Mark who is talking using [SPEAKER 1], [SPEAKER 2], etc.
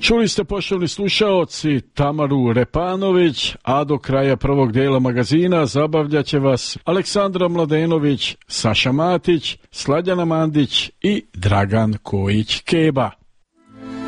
[SPEAKER 1] Čuli ste, poštovni slušaoci, Tamaru Repanović, a do kraja prvog dijela magazina zabavljat će vas Aleksandra Mladenović, Saša Matić, Slađana Mandić i Dragan Kojić-Keba.